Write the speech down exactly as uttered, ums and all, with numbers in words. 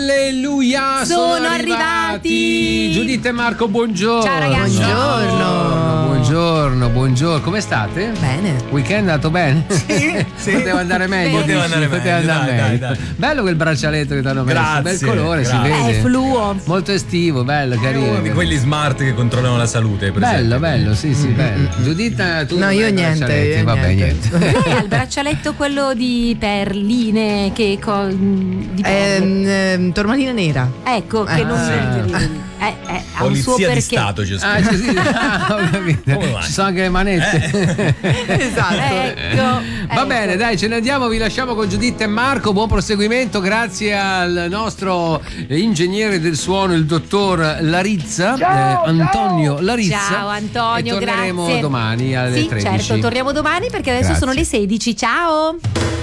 Alleluia, sono, sono arrivati. arrivati Giuditta e Marco, buongiorno. Ciao ragazzi. Buongiorno. Buongiorno, buongiorno. Come state? Bene. Weekend è andato bene? Sì, sì. Poteva andare meglio. Poteva andare Poteva meglio, andare dai, meglio. dai, dai. Bello quel braccialetto che ti hanno messo. Grazie, Bel colore, grazie. si vede. È fluo. Molto estivo, bello, È carino. uno di quelli smart che controllano la salute, presente? Bello, bello, sì, sì, bello. Giuditta, tu No, non io hai niente, braccialetti? io Vabbè, niente. niente. Lei ha il braccialetto quello di perline che co- di perle. Ehm, ehm, tormalina nera. Ecco, che Ah. non eh, eh, ha un suo Polizia perché. di Stato c'è Ah, scritto. sì, sì. Ah, ho capito. Come mai? Ci sono anche le manette. Esatto. Ecco, Va ecco. bene, dai, ce ne andiamo, vi lasciamo con Giuditta e Marco, buon proseguimento, grazie al nostro ingegnere del suono, il dottor Larizza, Ciao, eh, Antonio ciao. Larizza. Ciao Antonio, e torneremo grazie. domani alle sì, tredici. certo, torniamo domani perché adesso Grazie. sono le sedici. Ciao.